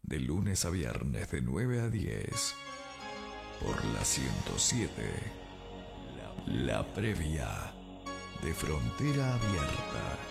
De lunes a viernes de 9 a 10. Por la 107. La previa de Frontera Abierta.